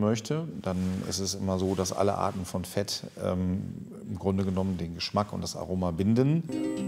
möchte, dann ist es immer so, dass alle Arten von Fett im Grunde genommen den Geschmack und das Aroma binden.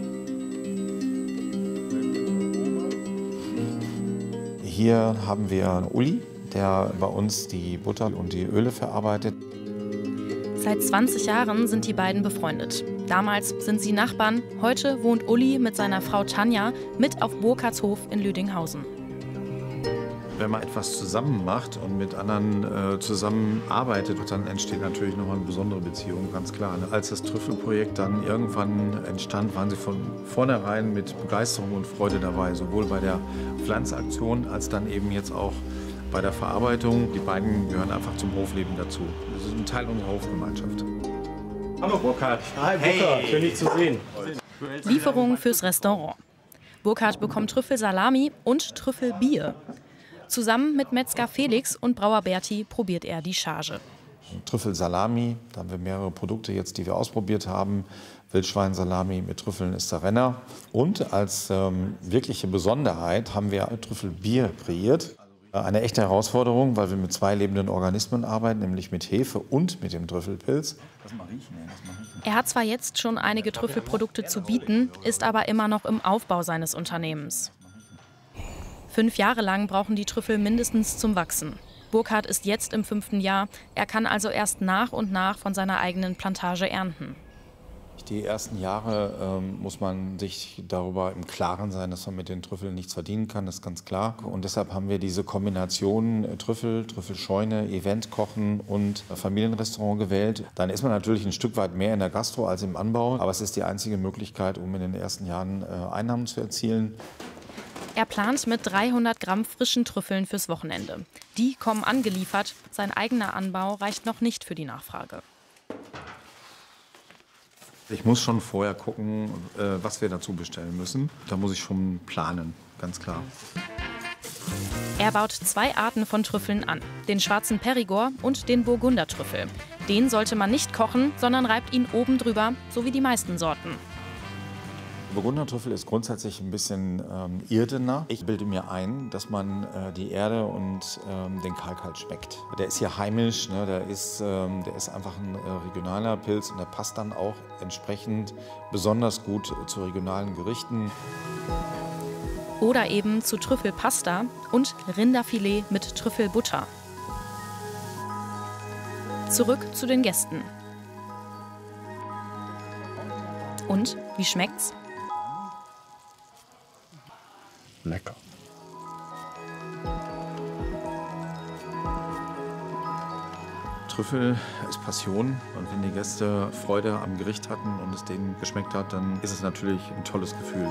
Hier haben wir Uli, der bei uns die Butter und die Öle verarbeitet. Seit 20 Jahren sind die beiden befreundet. Damals sind sie Nachbarn, heute wohnt Uli mit seiner Frau Tanja mit auf Burkhards Hof in Lüdinghausen. Wenn man etwas zusammen macht und mit anderen zusammenarbeitet, dann entsteht natürlich nochmal eine besondere Beziehung, ganz klar. Als das Trüffelprojekt dann irgendwann entstand, waren sie von vornherein mit Begeisterung und Freude dabei, sowohl bei der Pflanzaktion als dann eben jetzt auch bei der Verarbeitung. Die beiden gehören einfach zum Hofleben dazu. Das ist ein Teil unserer Hofgemeinschaft. Hallo Burkhard. Hi Burkhard, schön dich zu sehen. Lieferung fürs Restaurant. Burkhard bekommt Trüffelsalami und Trüffelbier. Zusammen mit Metzger Felix und Brauer Berti probiert er die Charge. Trüffelsalami, da haben wir mehrere Produkte jetzt, die wir ausprobiert haben. Wildschweinsalami mit Trüffeln ist der Renner. Und als wirkliche Besonderheit haben wir Trüffelbier kreiert. Eine echte Herausforderung, weil wir mit 2 lebenden Organismen arbeiten, nämlich mit Hefe und mit dem Trüffelpilz. Er hat zwar jetzt schon einige Trüffelprodukte zu bieten, ist aber immer noch im Aufbau seines Unternehmens. 5 Jahre lang brauchen die Trüffel mindestens zum Wachsen. Burkhard ist jetzt im 5. Jahr, er kann also erst nach und nach von seiner eigenen Plantage ernten. Die ersten Jahre muss man sich darüber im Klaren sein, dass man mit den Trüffeln nichts verdienen kann, das ist ganz klar. Und deshalb haben wir diese Kombination Trüffel, Trüffelscheune, Eventkochen und Familienrestaurant gewählt. Dann ist man natürlich ein Stück weit mehr in der Gastro als im Anbau, aber es ist die einzige Möglichkeit, um in den ersten Jahren Einnahmen zu erzielen. Er plant mit 300 Gramm frischen Trüffeln fürs Wochenende. Die kommen angeliefert, sein eigener Anbau reicht noch nicht für die Nachfrage. Ich muss schon vorher gucken, was wir dazu bestellen müssen. Da muss ich schon planen, ganz klar. Er baut 2 Arten von Trüffeln an, den schwarzen Perigord und den Burgundertrüffel. Den sollte man nicht kochen, sondern reibt ihn oben drüber, so wie die meisten Sorten. Burgundertrüffel ist grundsätzlich ein bisschen irdener. Ich bilde mir ein, dass man die Erde und den Kalk halt schmeckt. Der ist hier heimisch, ne? Der ist einfach ein regionaler Pilz und der passt dann auch entsprechend besonders gut zu regionalen Gerichten. Oder eben zu Trüffelpasta und Rinderfilet mit Trüffelbutter. Zurück zu den Gästen. Und, wie schmeckt's? Lecker. Trüffel ist Passion und wenn die Gäste Freude am Gericht hatten und es denen geschmeckt hat, dann ist es natürlich ein tolles Gefühl.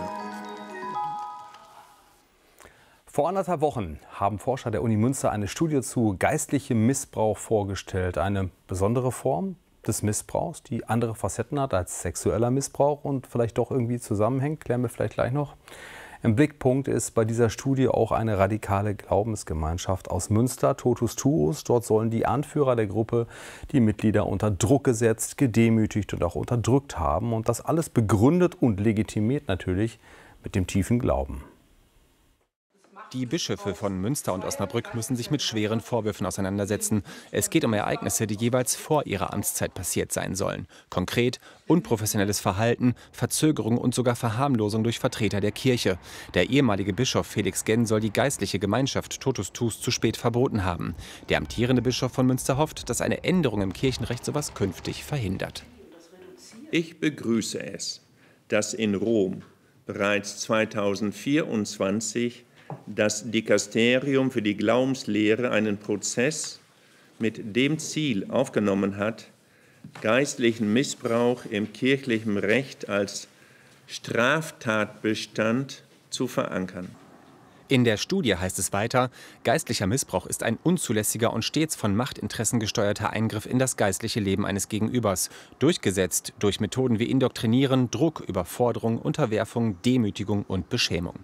Vor 1,5 Wochen haben Forscher der Uni Münster eine Studie zu geistlichem Missbrauch vorgestellt. Eine besondere Form des Missbrauchs, die andere Facetten hat als sexueller Missbrauch und vielleicht doch irgendwie zusammenhängt, klären wir vielleicht gleich noch. Im Blickpunkt ist bei dieser Studie auch eine radikale Glaubensgemeinschaft aus Münster, Totus Tuus. Dort sollen die Anführer der Gruppe die Mitglieder unter Druck gesetzt, gedemütigt und auch unterdrückt haben. Und das alles begründet und legitimiert natürlich mit dem tiefen Glauben. Die Bischöfe von Münster und Osnabrück müssen sich mit schweren Vorwürfen auseinandersetzen. Es geht um Ereignisse, die jeweils vor ihrer Amtszeit passiert sein sollen. Konkret unprofessionelles Verhalten, Verzögerung und sogar Verharmlosung durch Vertreter der Kirche. Der ehemalige Bischof Felix Genn soll die geistliche Gemeinschaft Totus Tuus zu spät verboten haben. Der amtierende Bischof von Münster hofft, dass eine Änderung im Kirchenrecht sowas künftig verhindert. Ich begrüße es, dass in Rom bereits 2024 das Dikasterium für die Glaubenslehre einen Prozess mit dem Ziel aufgenommen hat, geistlichen Missbrauch im kirchlichen Recht als Straftatbestand zu verankern. In der Studie heißt es weiter, geistlicher Missbrauch ist ein unzulässiger und stets von Machtinteressen gesteuerter Eingriff in das geistliche Leben eines Gegenübers, durchgesetzt durch Methoden wie Indoktrinieren, Druck, Überforderung, Unterwerfung, Demütigung und Beschämung.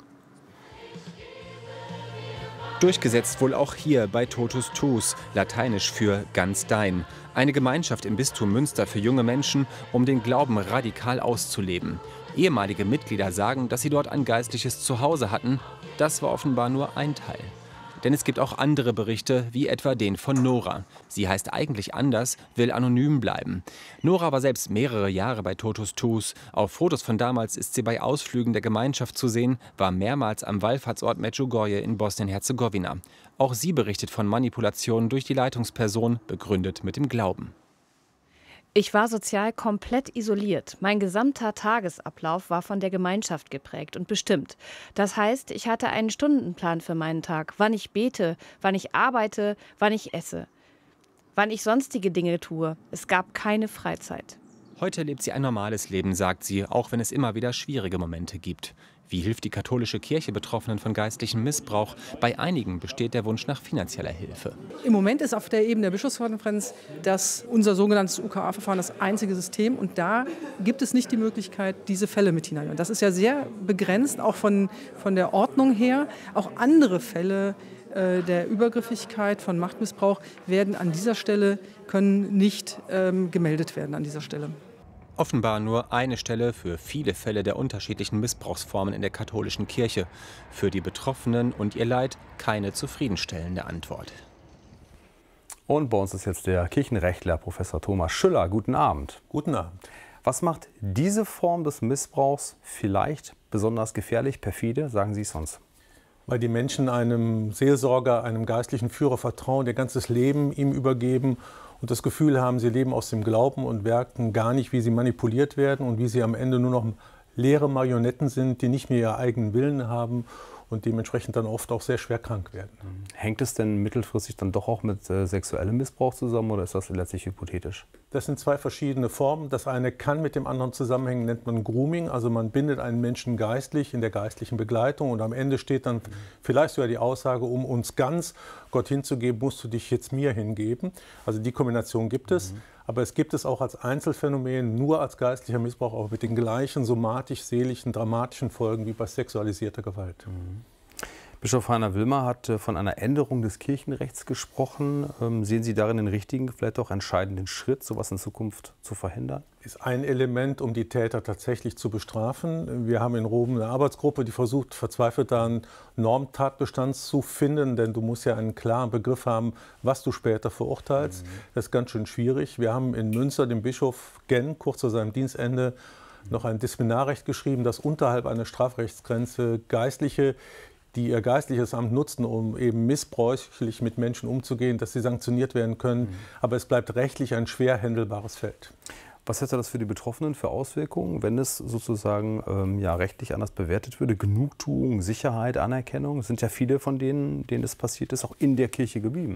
Durchgesetzt wohl auch hier bei Totus Tuus, lateinisch für ganz dein. Eine Gemeinschaft im Bistum Münster für junge Menschen, um den Glauben radikal auszuleben. Ehemalige Mitglieder sagen, dass sie dort ein geistliches Zuhause hatten. Das war offenbar nur ein Teil. Denn es gibt auch andere Berichte, wie etwa den von Nora. Sie heißt eigentlich anders, will anonym bleiben. Nora war selbst mehrere Jahre bei Totus Tus. Auf Fotos von damals ist sie bei Ausflügen der Gemeinschaft zu sehen, war mehrmals am Wallfahrtsort Medjugorje in Bosnien-Herzegowina. Auch sie berichtet von Manipulationen durch die Leitungsperson, begründet mit dem Glauben. Ich war sozial komplett isoliert. Mein gesamter Tagesablauf war von der Gemeinschaft geprägt und bestimmt. Das heißt, ich hatte einen Stundenplan für meinen Tag, wann ich bete, wann ich arbeite, wann ich esse, wann ich sonstige Dinge tue. Es gab keine Freizeit. Heute lebt sie ein normales Leben, sagt sie, auch wenn es immer wieder schwierige Momente gibt. Wie hilft die katholische Kirche Betroffenen von geistlichem Missbrauch? Bei einigen besteht der Wunsch nach finanzieller Hilfe. Im Moment ist auf der Ebene der Bischofskonferenz unser sogenanntes UKA-Verfahren das einzige System. Und da gibt es nicht die Möglichkeit, diese Fälle mit hinein. Und das ist ja sehr begrenzt, auch von der Ordnung her. Auch andere Fälle der Übergriffigkeit, von Machtmissbrauch werden an dieser Stelle, können nicht gemeldet werden an dieser Stelle. Offenbar nur eine Stelle für viele Fälle der unterschiedlichen Missbrauchsformen in der katholischen Kirche. Für die Betroffenen und ihr Leid keine zufriedenstellende Antwort. Und bei uns ist jetzt der Kirchenrechtler Professor Thomas Schüller. Guten Abend. Guten Abend. Was macht diese Form des Missbrauchs vielleicht besonders gefährlich, perfide, sagen Sie es uns? Weil die Menschen einem Seelsorger, einem geistlichen Führer vertrauen, ihr ganzes Leben ihm übergeben und das Gefühl haben, sie leben aus dem Glauben und merken gar nicht, wie sie manipuliert werden und wie sie am Ende nur noch leere Marionetten sind, die nicht mehr ihren eigenen Willen haben und dementsprechend dann oft auch sehr schwer krank werden. Hängt es denn mittelfristig dann doch auch mit sexuellem Missbrauch zusammen oder ist das letztlich hypothetisch? Das sind zwei verschiedene Formen. Das eine kann mit dem anderen zusammenhängen, nennt man Grooming. Also man bindet einen Menschen geistlich in der geistlichen Begleitung und am Ende steht dann vielleicht sogar die Aussage, um uns ganz Gott hinzugeben, musst du dich jetzt mir hingeben. Also die Kombination gibt es. Aber es gibt es auch als Einzelfänomen, nur als geistlicher Missbrauch, auch mit den gleichen somatisch-seelischen, dramatischen Folgen wie bei sexualisierter Gewalt. Bischof Heiner Wilmer hat von einer Änderung des Kirchenrechts gesprochen. Sehen Sie darin den richtigen, vielleicht auch entscheidenden Schritt, sowas in Zukunft zu verhindern? Ist ein Element, um die Täter tatsächlich zu bestrafen. Wir haben in Rom eine Arbeitsgruppe, die versucht, verzweifelt da einen Normtatbestand zu finden, denn du musst ja einen klaren Begriff haben, was du später verurteilst. Das ist ganz schön schwierig. Wir haben in Münster dem Bischof Genn kurz vor seinem Dienstende noch ein Disziplinarrecht geschrieben, das unterhalb einer Strafrechtsgrenze Geistliche, die ihr geistliches Amt nutzen, um eben missbräuchlich mit Menschen umzugehen, dass sie sanktioniert werden können. Aber es bleibt rechtlich ein schwer händelbares Feld. Was hätte das für die Betroffenen für Auswirkungen, wenn es sozusagen rechtlich anders bewertet würde? Genugtuung, Sicherheit, Anerkennung, es sind ja viele von denen es passiert ist, auch in der Kirche geblieben.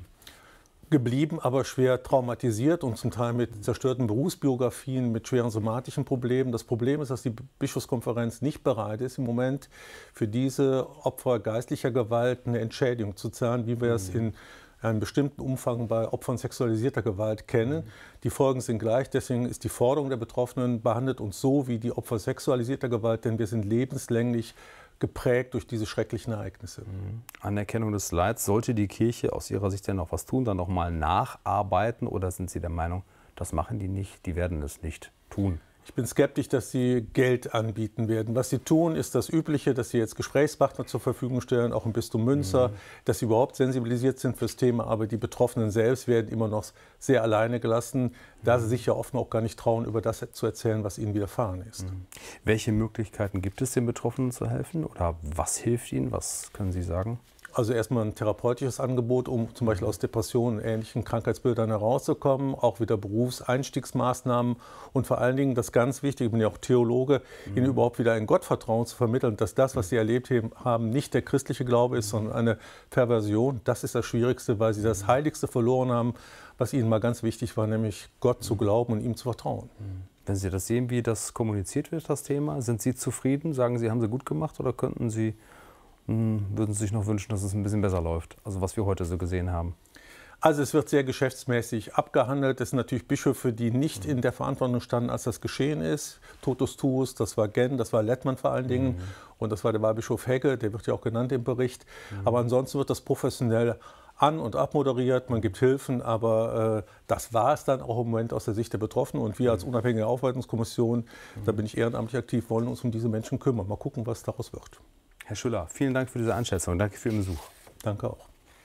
Aber schwer traumatisiert und zum Teil mit zerstörten Berufsbiografien, mit schweren somatischen Problemen. Das Problem ist, dass die Bischofskonferenz nicht bereit ist, im Moment für diese Opfer geistlicher Gewalt eine Entschädigung zu zahlen, wie wir es in einem bestimmten Umfang bei Opfern sexualisierter Gewalt kennen. Die Folgen sind gleich, deswegen ist die Forderung der Betroffenen, behandelt uns so wie die Opfer sexualisierter Gewalt, denn wir sind lebenslänglich geprägt durch diese schrecklichen Ereignisse. Anerkennung des Leids. Sollte die Kirche aus Ihrer Sicht denn noch was tun, dann noch mal nacharbeiten? Oder sind Sie der Meinung, das machen die nicht, die werden es nicht tun? Ich bin skeptisch, dass sie Geld anbieten werden. Was sie tun, ist das Übliche, dass sie jetzt Gesprächspartner zur Verfügung stellen, auch im Bistum Münster, dass sie überhaupt sensibilisiert sind fürs Thema. Aber die Betroffenen selbst werden immer noch sehr alleine gelassen, da sie sich ja oft auch gar nicht trauen, über das zu erzählen, was ihnen widerfahren ist. Welche Möglichkeiten gibt es, den Betroffenen zu helfen? Oder was hilft ihnen? Was können Sie sagen? Also erstmal ein therapeutisches Angebot, um zum Beispiel aus Depressionen und ähnlichen Krankheitsbildern herauszukommen, auch wieder Berufseinstiegsmaßnahmen und vor allen Dingen das ganz Wichtige, ich bin ja auch Theologe, ihnen überhaupt wieder ein Gottvertrauen zu vermitteln, dass das, was sie erlebt haben, nicht der christliche Glaube ist, sondern eine Perversion. Das ist das Schwierigste, weil sie das Heiligste verloren haben, was ihnen mal ganz wichtig war, nämlich Gott zu glauben und ihm zu vertrauen. Wenn Sie das sehen, wie das kommuniziert wird, das Thema, sind Sie zufrieden? Sagen Sie, haben Sie gut gemacht oder würden Sie sich noch wünschen, dass es ein bisschen besser läuft, also was wir heute so gesehen haben? Also es wird sehr geschäftsmäßig abgehandelt. Es sind natürlich Bischöfe, die nicht in der Verantwortung standen, als das geschehen ist. Totus Tuus, das war Genn, das war Lettmann vor allen Dingen und das war der Weihbischof Hegge, der wird ja auch genannt im Bericht. Aber ansonsten wird das professionell an- und abmoderiert, man gibt Hilfen, aber das war es dann auch im Moment aus der Sicht der Betroffenen. Und wir als unabhängige Aufarbeitungskommission, da bin ich ehrenamtlich aktiv, wollen uns um diese Menschen kümmern. Mal gucken, was daraus wird. Herr Schüller, vielen Dank für diese Einschätzung. Danke für Ihren Besuch. Danke auch.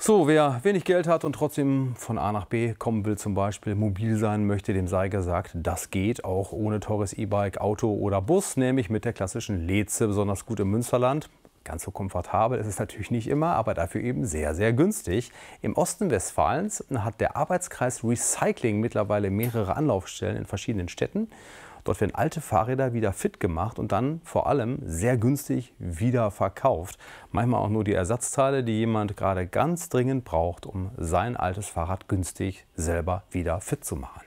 So, wer wenig Geld hat und trotzdem von A nach B kommen will, zum Beispiel mobil sein möchte, dem sei gesagt, das geht auch ohne teures E-Bike, Auto oder Bus, nämlich mit der klassischen Leze, besonders gut im Münsterland. Ganz so komfortabel ist es natürlich nicht immer, aber dafür eben sehr, sehr günstig. Im Osten Westfalens hat der Arbeitskreis Recycling mittlerweile mehrere Anlaufstellen in verschiedenen Städten. Dort werden alte Fahrräder wieder fit gemacht und dann vor allem sehr günstig wieder verkauft. Manchmal auch nur die Ersatzteile, die jemand gerade ganz dringend braucht, um sein altes Fahrrad günstig selber wieder fit zu machen.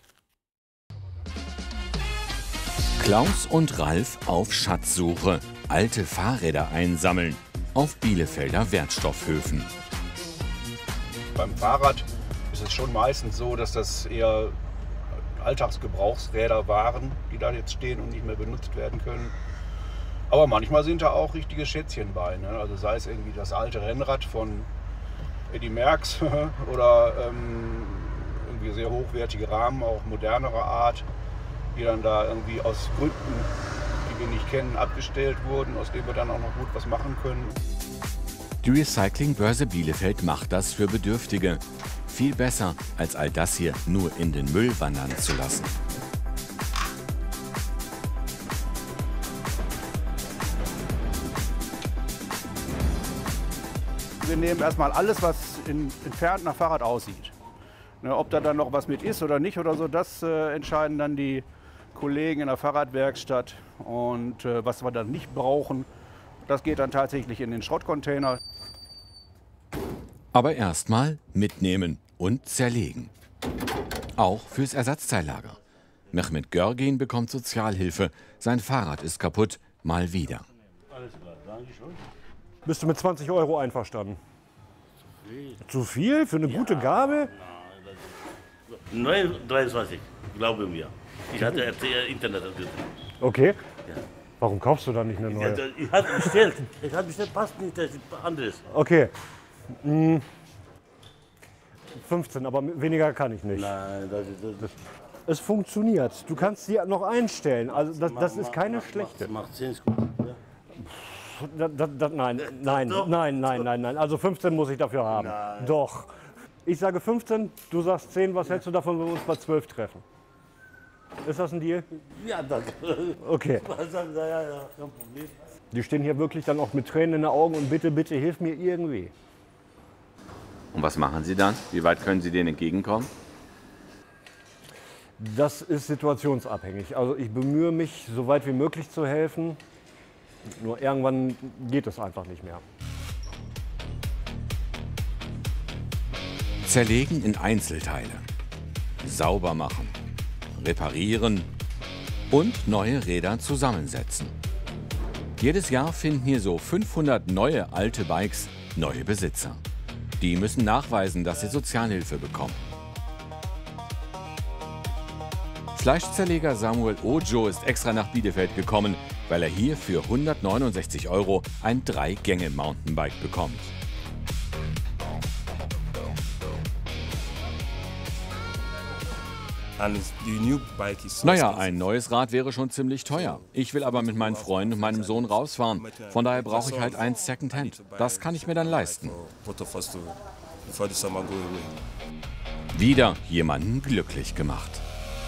Klaus und Ralf auf Schatzsuche. Alte Fahrräder einsammeln. Auf Bielefelder Wertstoffhöfen. Beim Fahrrad ist es schon meistens so, dass das eher Alltagsgebrauchsräder waren, die da jetzt stehen und nicht mehr benutzt werden können. Aber manchmal sind da auch richtige Schätzchen bei. Ne? Also sei es irgendwie das alte Rennrad von Eddy Merckx oder irgendwie sehr hochwertige Rahmen, auch modernerer Art, die dann da irgendwie aus Gründen, die wir nicht kennen, abgestellt wurden, aus denen wir dann auch noch gut was machen können. Die Recyclingbörse Bielefeld macht das für Bedürftige. Viel besser, als all das hier nur in den Müll wandern zu lassen. Wir nehmen erstmal alles, was entfernt nach Fahrrad aussieht. Ne, ob da dann noch was mit ist oder nicht oder so, das entscheiden dann die Kollegen in der Fahrradwerkstatt. Und was wir dann nicht brauchen, das geht dann tatsächlich in den Schrottcontainer. Aber erstmal mitnehmen und zerlegen. Auch fürs Ersatzteillager. Mehmet Görgin bekommt Sozialhilfe. Sein Fahrrad ist kaputt, mal wieder. Bist du mit 20 € einverstanden? Zu viel? Für eine gute Gabe? Nein, 23, glaube mir. Ich hatte Internet. Okay. Ja. Warum kaufst du dann nicht eine neue? Ich habe bestellt. Ich habe bestellt, passt nicht, das ist anderes. Okay. 15, aber weniger kann ich nicht. Nein, das es funktioniert. Du kannst sie noch einstellen. Also das ist keine schlechte. Macht 10 Sekunden. Nein. Also 15 muss ich dafür haben. Nein. Doch. Ich sage 15, du sagst 10. Was hältst du davon, wenn wir uns bei 12 treffen? Ist das ein Deal? Ja, danke. Okay. Ja, kein Problem. Die stehen hier wirklich dann auch mit Tränen in den Augen und bitte, bitte, hilf mir irgendwie. Und was machen Sie dann? Wie weit können Sie denen entgegenkommen? Das ist situationsabhängig. Also ich bemühe mich, so weit wie möglich zu helfen. Nur irgendwann geht es einfach nicht mehr. Zerlegen in Einzelteile. Sauber machen. Reparieren. Und neue Räder zusammensetzen. Jedes Jahr finden hier so 500 neue alte Bikes neue Besitzer. Die müssen nachweisen, dass sie Sozialhilfe bekommen. Fleischzerleger Samuel Ojo ist extra nach Bielefeld gekommen, weil er hier für 169 € ein 3-Gänge-Mountainbike bekommt. Naja, ein neues Rad wäre schon ziemlich teuer. Ich will aber mit meinen Freunden und meinem Sohn rausfahren. Von daher brauche ich halt eins Secondhand. Das kann ich mir dann leisten. Wieder jemanden glücklich gemacht.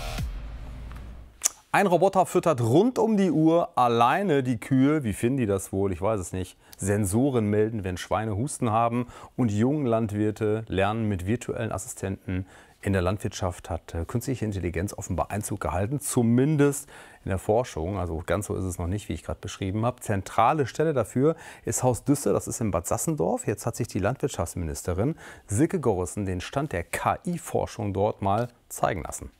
Ein Roboter füttert rund um die Uhr alleine die Kühe. Wie finden die das wohl? Ich weiß es nicht. Sensoren melden, wenn Schweine Husten haben. Und junge Landwirte lernen mit virtuellen Assistenten. In der Landwirtschaft hat künstliche Intelligenz offenbar Einzug gehalten, zumindest in der Forschung. Also ganz so ist es noch nicht, wie ich gerade beschrieben habe. Zentrale Stelle dafür ist Haus Düsse, das ist in Bad Sassendorf. Jetzt hat sich die Landwirtschaftsministerin Silke Gorissen den Stand der KI-Forschung dort mal zeigen lassen.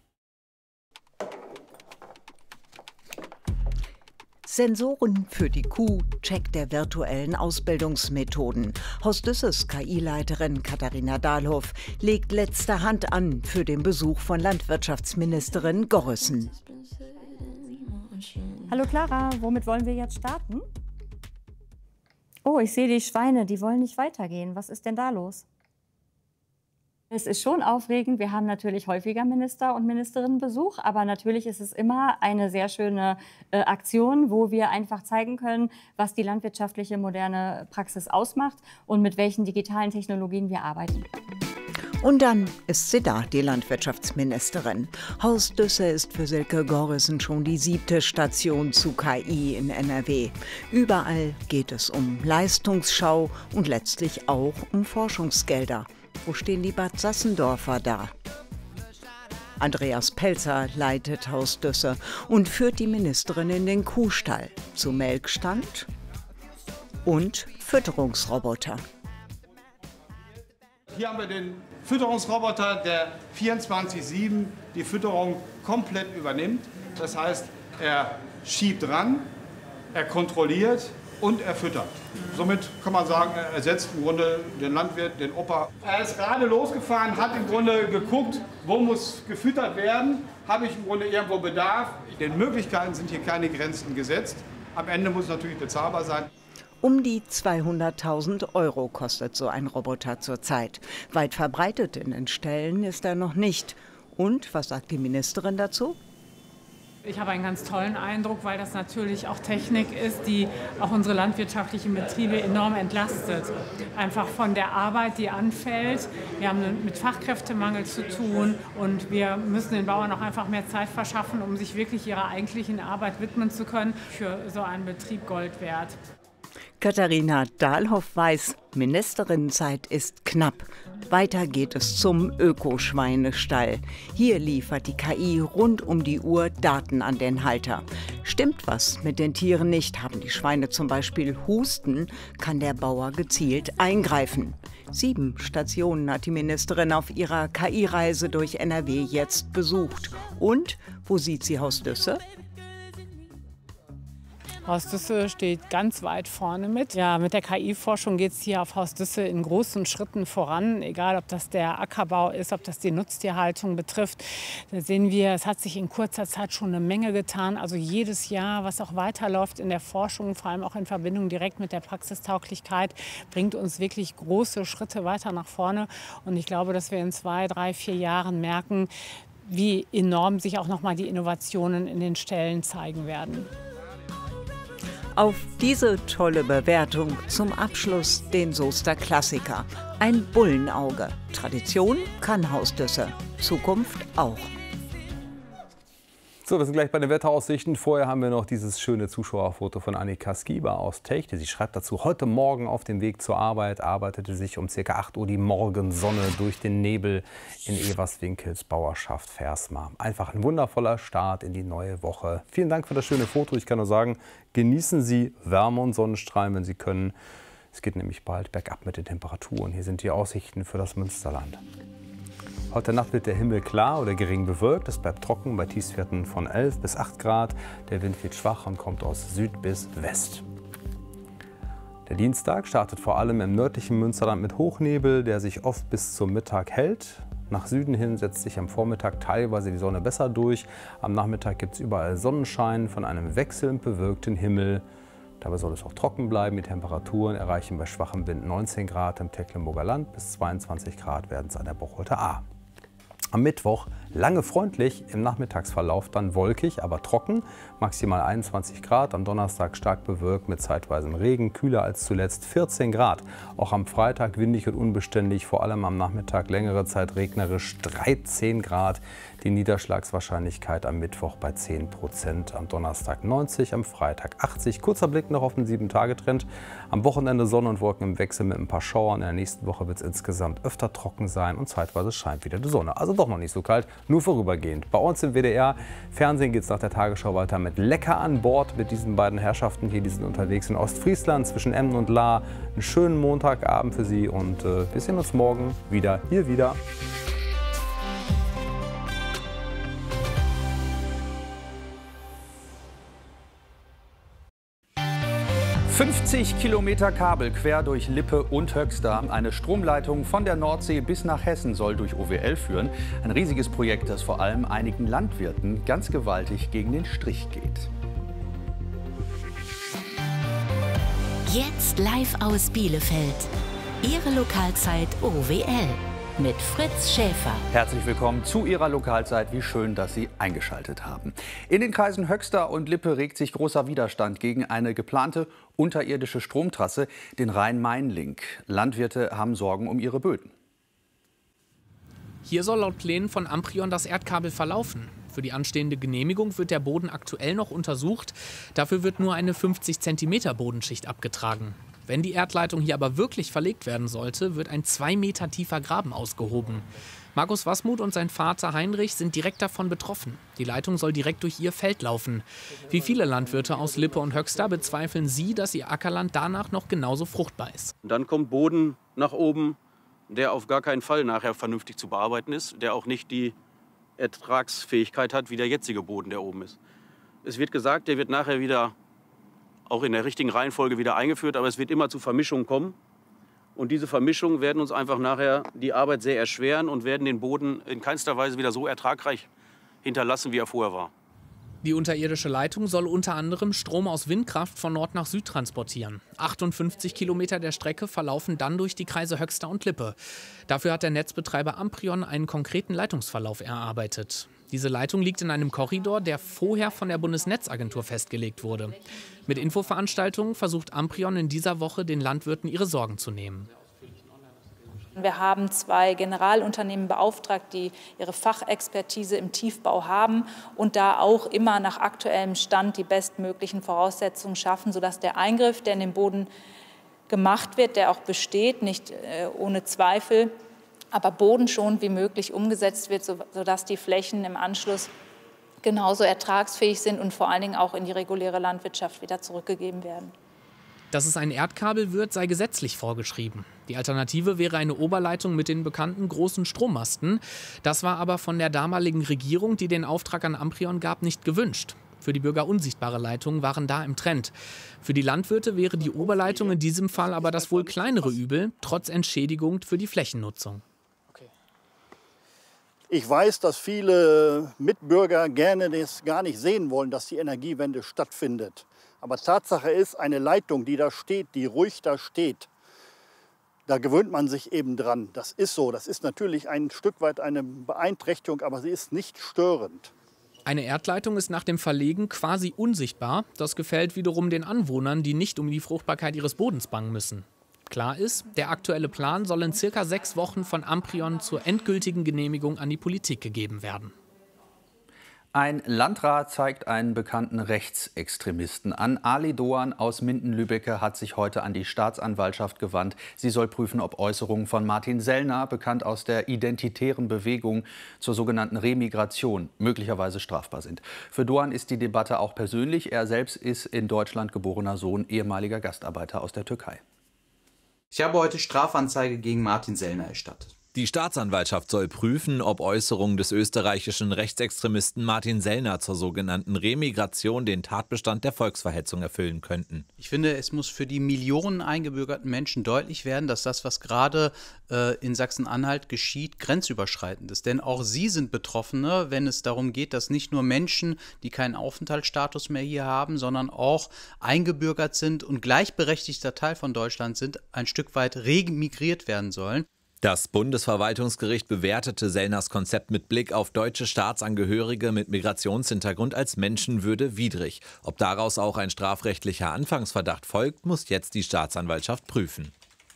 Sensoren für die Kuh, Check der virtuellen Ausbildungsmethoden. Haus Düsses KI-Leiterin Katharina Dahlhoff legt letzte Hand an für den Besuch von Landwirtschaftsministerin Gorissen. Hallo Clara, womit wollen wir jetzt starten? Oh, ich sehe die Schweine, die wollen nicht weitergehen. Was ist denn da los? Es ist schon aufregend. Wir haben natürlich häufiger Minister- und Ministerinnenbesuch, aber natürlich ist es immer eine sehr schöne Aktion, wo wir einfach zeigen können, was die landwirtschaftliche moderne Praxis ausmacht und mit welchen digitalen Technologien wir arbeiten. Und dann ist sie da, die Landwirtschaftsministerin. Haus Düsse ist für Silke Gorrissen schon die 7. Station zu KI in NRW. Überall geht es um Leistungsschau und letztlich auch um Forschungsgelder. Wo stehen die Bad Sassendorfer da? Andreas Pelzer leitet Haus Düsse und führt die Ministerin in den Kuhstall zu Melkstand und Fütterungsroboter. Hier haben wir den Fütterungsroboter, der 24/7 die Fütterung komplett übernimmt. Das heißt, er schiebt ran, er kontrolliert und er füttert. Somit kann man sagen, er ersetzt im Grunde den Landwirt, den Opa. Er ist gerade losgefahren, hat im Grunde geguckt, wo muss gefüttert werden, habe ich im Grunde irgendwo Bedarf. Den Möglichkeiten sind hier keine Grenzen gesetzt. Am Ende muss es natürlich bezahlbar sein. Um die 200.000 € kostet so ein Roboter zurzeit. Weit verbreitet in den Ställen ist er noch nicht. Und was sagt die Ministerin dazu? Ich habe einen ganz tollen Eindruck, weil das natürlich auch Technik ist, die auch unsere landwirtschaftlichen Betriebe enorm entlastet. Einfach von der Arbeit, die anfällt. Wir haben mit Fachkräftemangel zu tun und wir müssen den Bauern auch einfach mehr Zeit verschaffen, um sich wirklich ihrer eigentlichen Arbeit widmen zu können. Für so einen Betrieb Gold wert. Katharina Dahlhoff weiß, Ministerinnenzeit ist knapp. Weiter geht es zum Ökoschweinestall. Hier liefert die KI rund um die Uhr Daten an den Halter. Stimmt was mit den Tieren nicht, haben die Schweine zum Beispiel Husten, kann der Bauer gezielt eingreifen. 7 Stationen hat die Ministerin auf ihrer KI-Reise durch NRW jetzt besucht. Und wo sieht sie Haus Düsse? Haus Düsse steht ganz weit vorne mit. Ja, mit der KI-Forschung geht es hier auf Haus Düsse in großen Schritten voran. Egal, ob das der Ackerbau ist, ob das die Nutztierhaltung betrifft. Da sehen wir, es hat sich in kurzer Zeit schon eine Menge getan. Also jedes Jahr, was auch weiterläuft in der Forschung, vor allem auch in Verbindung direkt mit der Praxistauglichkeit, bringt uns wirklich große Schritte weiter nach vorne. Und ich glaube, dass wir in 2, 3, 4 Jahren merken, wie enorm sich auch noch mal die Innovationen in den Ställen zeigen werden. Auf diese tolle Bewertung zum Abschluss den Soester Klassiker. Ein Bullenauge. Tradition kann Haus Düsse. Zukunft auch. So, wir sind gleich bei den Wetteraussichten. Vorher haben wir noch dieses schöne Zuschauerfoto von Annika Skieber aus Techte. Sie schreibt dazu, heute Morgen auf dem Weg zur Arbeit arbeitete sich um ca. 8 Uhr die Morgensonne durch den Nebel in Everswinkels Bauerschaft Versmar. Einfach ein wundervoller Start in die neue Woche. Vielen Dank für das schöne Foto. Ich kann nur sagen, genießen Sie Wärme und Sonnenstrahlen, wenn Sie können. Es geht nämlich bald bergab mit den Temperaturen. Hier sind die Aussichten für das Münsterland. Heute Nacht wird der Himmel klar oder gering bewölkt. Es bleibt trocken bei Tiefstwerten von 11 bis 8 Grad. Der Wind wird schwach und kommt aus Süd bis West. Der Dienstag startet vor allem im nördlichen Münsterland mit Hochnebel, der sich oft bis zum Mittag hält. Nach Süden hin setzt sich am Vormittag teilweise die Sonne besser durch. Am Nachmittag gibt es überall Sonnenschein von einem wechselnd bewölkten Himmel. Dabei soll es auch trocken bleiben. Die Temperaturen erreichen bei schwachem Wind 19 Grad im Tecklenburger Land, bis 22 Grad werden es an der Bocholter Ahr. Am Mittwoch lange freundlich, im Nachmittagsverlauf dann wolkig, aber trocken, maximal 21 Grad. Am Donnerstag stark bewölkt mit zeitweisem Regen, kühler als zuletzt 14 Grad. Auch am Freitag windig und unbeständig, vor allem am Nachmittag längere Zeit regnerisch 13 Grad. Die Niederschlagswahrscheinlichkeit am Mittwoch bei 10%, am Donnerstag 90, am Freitag 80. Kurzer Blick noch auf den 7-Tage-Trend. Am Wochenende Sonne und Wolken im Wechsel mit ein paar Schauern. In der nächsten Woche wird es insgesamt öfter trocken sein und zeitweise scheint wieder die Sonne. Also doch noch nicht so kalt, nur vorübergehend. Bei uns im WDR Fernsehen geht es nach der Tagesschau weiter mit Lecker an Bord mit diesen beiden Herrschaften hier. Die sind unterwegs in Ostfriesland zwischen Emden und Lahr. Einen schönen Montagabend für Sie und wir sehen uns morgen wieder hier wieder. 50 Kilometer Kabel quer durch Lippe und Höxter. Eine Stromleitung von der Nordsee bis nach Hessen soll durch OWL führen. Ein riesiges Projekt, das vor allem einigen Landwirten ganz gewaltig gegen den Strich geht. Jetzt live aus Bielefeld. Ihre Lokalzeit OWL. mit Fritz Schäfer. Herzlich willkommen zu Ihrer Lokalzeit. Wie schön, dass Sie eingeschaltet haben. In den Kreisen Höxter und Lippe regt sich großer Widerstand gegen eine geplante unterirdische Stromtrasse, den Rhein-Main-Link. Landwirte haben Sorgen um ihre Böden. Hier soll laut Plänen von Amprion das Erdkabel verlaufen. Für die anstehende Genehmigung wird der Boden aktuell noch untersucht. Dafür wird nur eine 50 cm Bodenschicht abgetragen. Wenn die Erdleitung hier aber wirklich verlegt werden sollte, wird ein 2 Meter tiefer Graben ausgehoben. Markus Wasmuth und sein Vater Heinrich sind direkt davon betroffen. Die Leitung soll direkt durch ihr Feld laufen. Wie viele Landwirte aus Lippe und Höxter bezweifeln sie, dass ihr Ackerland danach noch genauso fruchtbar ist. Dann kommt Boden nach oben, der auf gar keinen Fall nachher vernünftig zu bearbeiten ist, der auch nicht die Ertragsfähigkeit hat, wie der jetzige Boden, der oben ist. Es wird gesagt, der wird nachher wieder auch in der richtigen Reihenfolge wieder eingeführt, aber es wird immer zu Vermischungen kommen. Und diese Vermischungen werden uns einfach nachher die Arbeit sehr erschweren und werden den Boden in keinster Weise wieder so ertragreich hinterlassen, wie er vorher war. Die unterirdische Leitung soll unter anderem Strom aus Windkraft von Nord nach Süd transportieren. 58 Kilometer der Strecke verlaufen dann durch die Kreise Höxter und Lippe. Dafür hat der Netzbetreiber Amprion einen konkreten Leitungsverlauf erarbeitet. Diese Leitung liegt in einem Korridor, der vorher von der Bundesnetzagentur festgelegt wurde. Mit Infoveranstaltungen versucht Amprion in dieser Woche, den Landwirten ihre Sorgen zu nehmen. Wir haben 2 Generalunternehmen beauftragt, die ihre Fachexpertise im Tiefbau haben und da auch immer nach aktuellem Stand die bestmöglichen Voraussetzungen schaffen, sodass der Eingriff, der in den Boden gemacht wird, der auch besteht, nicht ohne Zweifel, aber bodenschonend wie möglich umgesetzt wird, sodass die Flächen im Anschluss genauso ertragsfähig sind und vor allen Dingen auch in die reguläre Landwirtschaft wieder zurückgegeben werden. Dass es ein Erdkabel wird, sei gesetzlich vorgeschrieben. Die Alternative wäre eine Oberleitung mit den bekannten großen Strommasten. Das war aber von der damaligen Regierung, die den Auftrag an Amprion gab, nicht gewünscht. Für die Bürger unsichtbare Leitungen waren da im Trend. Für die Landwirte wäre die Oberleitung in diesem Fall aber das wohl kleinere Übel, trotz Entschädigung für die Flächennutzung. Ich weiß, dass viele Mitbürger gerne das gar nicht sehen wollen, dass die Energiewende stattfindet. Aber Tatsache ist, eine Leitung, die da steht, die ruhig da steht, da gewöhnt man sich eben dran. Das ist so. Das ist natürlich ein Stück weit eine Beeinträchtigung, aber sie ist nicht störend. Eine Erdleitung ist nach dem Verlegen quasi unsichtbar. Das gefällt wiederum den Anwohnern, die nicht um die Fruchtbarkeit ihres Bodens bangen müssen. Klar ist, der aktuelle Plan soll in ca. 6 Wochen von Amprion zur endgültigen Genehmigung an die Politik gegeben werden. Ein Landrat zeigt einen bekannten Rechtsextremisten an. Ali Doğan aus Minden-Lübbecke hat sich heute an die Staatsanwaltschaft gewandt. Sie soll prüfen, ob Äußerungen von Martin Sellner, bekannt aus der identitären Bewegung zur sogenannten Remigration, möglicherweise strafbar sind. Für Doğan ist die Debatte auch persönlich. Er selbst ist in Deutschland geborener Sohn ehemaliger Gastarbeiter aus der Türkei. Ich habe heute Strafanzeige gegen Martin Sellner erstattet. Die Staatsanwaltschaft soll prüfen, ob Äußerungen des österreichischen Rechtsextremisten Martin Sellner zur sogenannten Remigration den Tatbestand der Volksverhetzung erfüllen könnten. Ich finde, es muss für die Millionen eingebürgerten Menschen deutlich werden, dass das, was gerade in Sachsen-Anhalt geschieht, grenzüberschreitend ist. Denn auch sie sind Betroffene, wenn es darum geht, dass nicht nur Menschen, die keinen Aufenthaltsstatus mehr hier haben, sondern auch eingebürgert sind und gleichberechtigter Teil von Deutschland sind, ein Stück weit remigriert werden sollen. Das Bundesverwaltungsgericht bewertete Sellners Konzept mit Blick auf deutsche Staatsangehörige mit Migrationshintergrund als menschenwürdewidrig. Ob daraus auch ein strafrechtlicher Anfangsverdacht folgt, muss jetzt die Staatsanwaltschaft prüfen.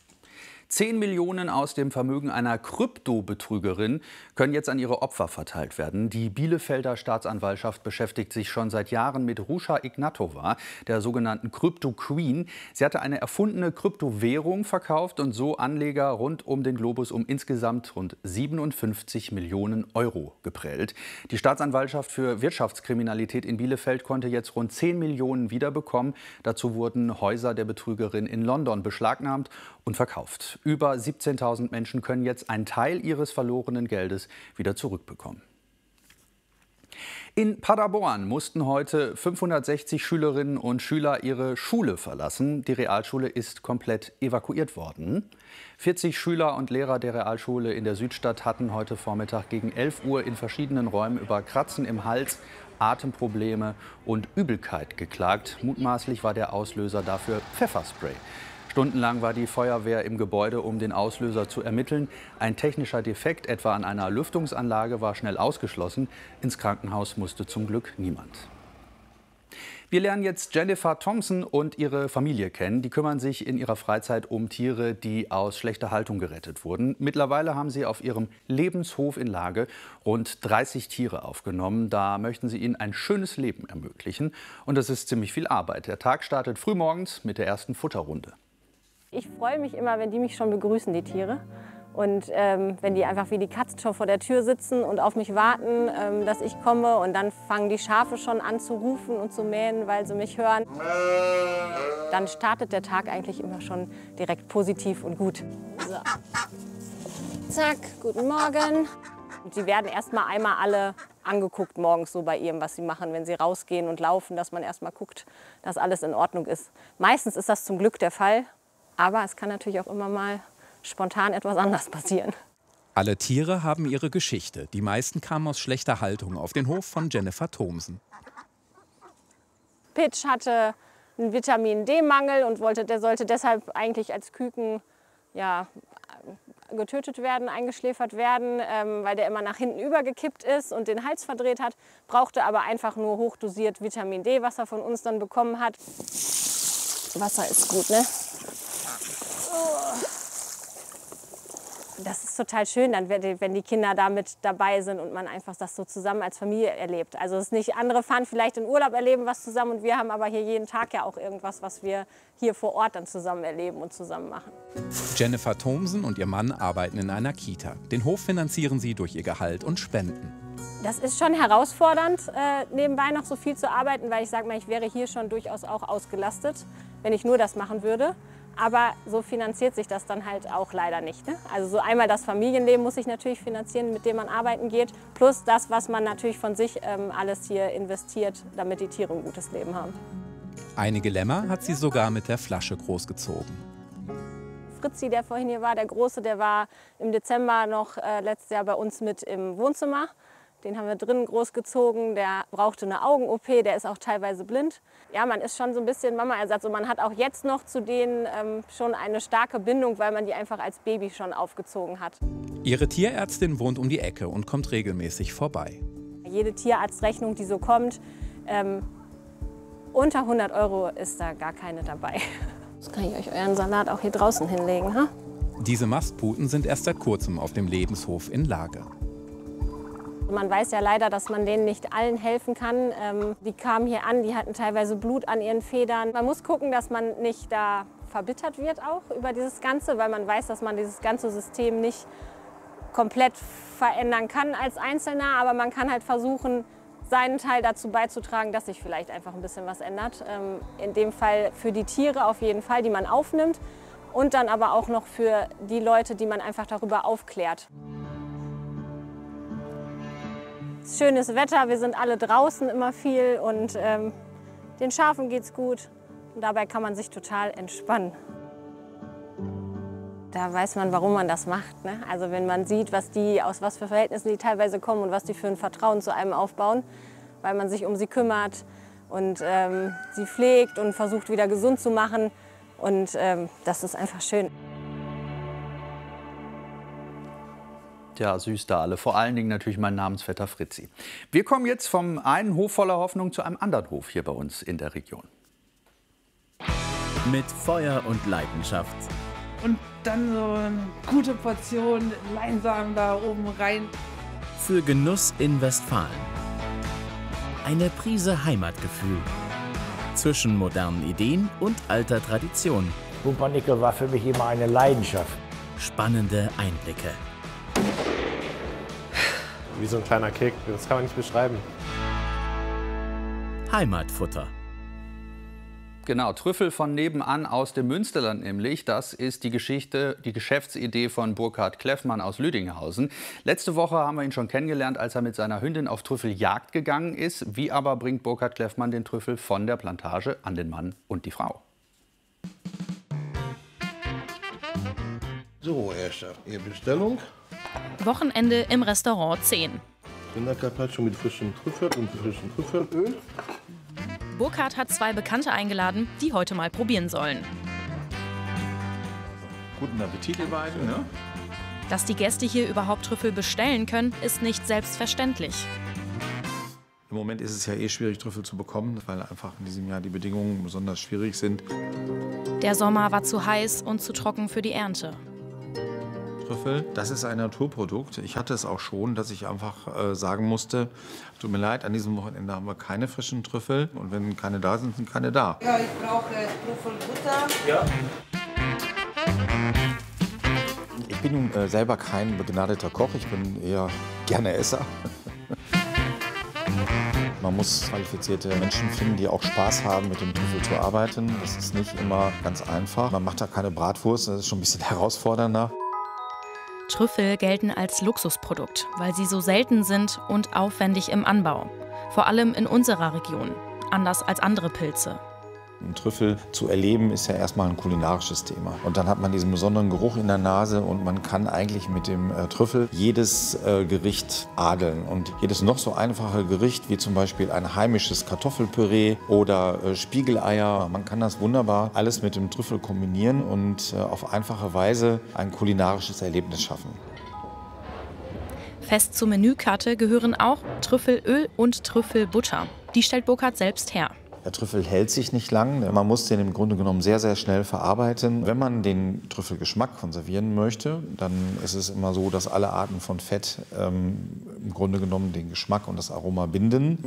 10 Millionen aus dem Vermögen einer Kryptobetrügerin können jetzt an ihre Opfer verteilt werden. Die Bielefelder Staatsanwaltschaft beschäftigt sich schon seit Jahren mit Ruscha Ignatova, der sogenannten Crypto Queen. Sie hatte eine erfundene Kryptowährung verkauft und so Anleger rund um den Globus um insgesamt rund 57 Millionen Euro geprellt. Die Staatsanwaltschaft für Wirtschaftskriminalität in Bielefeld konnte jetzt rund 10 Millionen wiederbekommen. Dazu wurden Häuser der Betrügerin in London beschlagnahmt und verkauft. Über 17.000 Menschen können jetzt einen Teil ihres verlorenen Geldes wieder zurückbekommen. In Paderborn mussten heute 560 Schülerinnen und Schüler ihre Schule verlassen. Die Realschule ist komplett evakuiert worden. 40 Schüler und Lehrer der Realschule in der Südstadt hatten heute Vormittag gegen 11 Uhr in verschiedenen Räumen über Kratzen im Hals, Atemprobleme und Übelkeit geklagt. Mutmaßlich war der Auslöser dafür Pfefferspray. Stundenlang war die Feuerwehr im Gebäude, um den Auslöser zu ermitteln. Ein technischer Defekt, etwa an einer Lüftungsanlage, war schnell ausgeschlossen. Ins Krankenhaus musste zum Glück niemand. Wir lernen jetzt Jennifer Thompson und ihre Familie kennen. Die kümmern sich in ihrer Freizeit um Tiere, die aus schlechter Haltung gerettet wurden. Mittlerweile haben sie auf ihrem Lebenshof in Lage rund 30 Tiere aufgenommen. Da möchten sie ihnen ein schönes Leben ermöglichen. Und das ist ziemlich viel Arbeit. Der Tag startet frühmorgens mit der ersten Futterrunde. Ich freue mich immer, wenn die mich schon begrüßen, die Tiere. Und wenn die einfach wie die Katzen schon vor der Tür sitzen und auf mich warten, dass ich komme. Und dann fangen die Schafe schon an zu rufen und zu mähen, weil sie mich hören. Dann startet der Tag eigentlich immer schon direkt positiv und gut. So. Zack, guten Morgen. Und sie werden einmal alle angeguckt morgens so bei ihrem, was sie machen, wenn sie rausgehen und laufen, dass man erstmal guckt, dass alles in Ordnung ist. Meistens ist das zum Glück der Fall, aber es kann natürlich auch immer mal spontan etwas anders passieren. Alle Tiere haben ihre Geschichte. Die meisten kamen aus schlechter Haltung auf den Hof von Jennifer Thompson. Pitch hatte einen Vitamin-D-Mangel und der sollte deshalb eigentlich als Küken getötet werden, eingeschläfert werden, weil der immer nach hinten übergekippt ist und den Hals verdreht hat. Brauchte aber einfach nur hochdosiert Vitamin D, was er von uns dann bekommen hat. Wasser ist gut, ne? Das ist total schön, dann, wenn die Kinder damit dabei sind und man einfach das so zusammen als Familie erlebt. Also es ist nicht, andere fahren vielleicht in Urlaub, erleben was zusammen und wir haben aber hier jeden Tag ja auch irgendwas, was wir hier vor Ort dann zusammen erleben und zusammen machen. Jennifer Thompson und ihr Mann arbeiten in einer Kita. Den Hof finanzieren sie durch ihr Gehalt und Spenden. Das ist schon herausfordernd, nebenbei noch so viel zu arbeiten, weil ich sage mal, ich wäre hier schon durchaus auch ausgelastet, wenn ich nur das machen würde. Aber so finanziert sich das dann halt auch leider nicht. Ne? Also so einmal das Familienleben muss sich natürlich finanzieren, mit dem man arbeiten geht, plus das, was man natürlich von sich alles hier investiert, damit die Tiere ein gutes Leben haben. Einige Lämmer hat sie sogar mit der Flasche großgezogen. Fritzi, der vorhin hier war, der Große, der war im Dezember noch letztes Jahr bei uns mit im Wohnzimmer. Den haben wir drinnen großgezogen, der brauchte eine Augen-OP, der ist auch teilweise blind. Ja, man ist schon so ein bisschen Mama-Ersatz und man hat auch jetzt noch zu denen schon eine starke Bindung, weil man die einfach als Baby schon aufgezogen hat. Ihre Tierärztin wohnt um die Ecke und kommt regelmäßig vorbei. Jede Tierarztrechnung, die so kommt, unter 100 € ist da gar keine dabei. Jetzt kann ich euch euren Salat auch hier draußen hinlegen. Ha? Diese Mastputen sind erst seit kurzem auf dem Lebenshof in Lage. Man weiß ja leider, dass man denen nicht allen helfen kann. Die kamen hier an, die hatten teilweise Blut an ihren Federn. Man muss gucken, dass man nicht da verbittert wird auch über dieses Ganze, weil man weiß, dass man dieses ganze System nicht komplett verändern kann als Einzelner. Aber man kann halt versuchen, seinen Teil dazu beizutragen, dass sich vielleicht einfach ein bisschen was ändert. In dem Fall für die Tiere auf jeden Fall, die man aufnimmt. Und dann aber auch noch für die Leute, die man einfach darüber aufklärt. Schönes Wetter, wir sind alle draußen immer viel und den Schafen geht's gut. Und dabei kann man sich total entspannen. Da weiß man, warum man das macht. Ne? Also wenn man sieht, aus was für Verhältnissen die teilweise kommen und was die für ein Vertrauen zu einem aufbauen, weil man sich um sie kümmert und sie pflegt und versucht wieder gesund zu machen. Und das ist einfach schön. Ja, süß da alle. Vor allen Dingen natürlich mein Namensvetter Fritzi. Wir kommen jetzt vom einen Hof voller Hoffnung zu einem anderen Hof hier bei uns in der Region. Mit Feuer und Leidenschaft. Und dann so eine gute Portion Leinsamen da oben rein. Für Genuss in Westfalen. Eine Prise Heimatgefühl. Zwischen modernen Ideen und alter Tradition. Pumpernickel war für mich immer eine Leidenschaft. Spannende Einblicke. Wie so ein kleiner Kick, das kann man nicht beschreiben. Heimatfutter. Genau, Trüffel von nebenan aus dem Münsterland nämlich. Das ist die Geschäftsidee von Burkhard Kleffmann aus Lüdinghausen. Letzte Woche haben wir ihn schon kennengelernt, als er mit seiner Hündin auf Trüffeljagd gegangen ist. Wie aber bringt Burkhard Kleffmann den Trüffel von der Plantage an den Mann und die Frau? So, Herrschaft, Ihre Bestellung. Wochenende im Restaurant 10. Rindercarpaccio mit frischem Trüffel und frischem Trüffelöl. Burkhard hat 2 Bekannte eingeladen, die heute mal probieren sollen. Guten Appetit, ihr beiden. Ne? Dass die Gäste hier überhaupt Trüffel bestellen können, ist nicht selbstverständlich. Im Moment ist es ja schwierig, Trüffel zu bekommen, weil einfach in diesem Jahr die Bedingungen besonders schwierig sind. Der Sommer war zu heiß und zu trocken für die Ernte. Trüffel, das ist ein Naturprodukt. Ich hatte es auch schon, dass ich einfach sagen musste, tut mir leid, an diesem Wochenende haben wir keine frischen Trüffel. Und wenn keine da sind, sind keine da. Ja, ich brauche Trüffelbutter. Ja. Ich bin nun selber kein begnadeter Koch, ich bin eher gerne Esser. Man muss qualifizierte Menschen finden, die auch Spaß haben, mit dem Trüffel zu arbeiten. Das ist nicht immer ganz einfach. Man macht da keine Bratwurst, das ist schon ein bisschen herausfordernder. Trüffel gelten als Luxusprodukt, weil sie so selten sind und aufwendig im Anbau. Vor allem in unserer Region, anders als andere Pilze. Ein Trüffel zu erleben ist ja erstmal ein kulinarisches Thema. Und dann hat man diesen besonderen Geruch in der Nase und man kann eigentlich mit dem Trüffel jedes Gericht adeln. Und jedes noch so einfache Gericht, wie zum Beispiel ein heimisches Kartoffelpüree oder Spiegeleier, man kann das wunderbar alles mit dem Trüffel kombinieren und auf einfache Weise ein kulinarisches Erlebnis schaffen. Fest zur Menükarte gehören auch Trüffelöl und Trüffelbutter. Die stellt Burkhardt selbst her. Der Trüffel hält sich nicht lang. Man muss den im Grunde genommen sehr, sehr schnell verarbeiten. Wenn man den Trüffelgeschmack konservieren möchte, dann ist es immer so, dass alle Arten von Fett im Grunde genommen den Geschmack und das Aroma binden.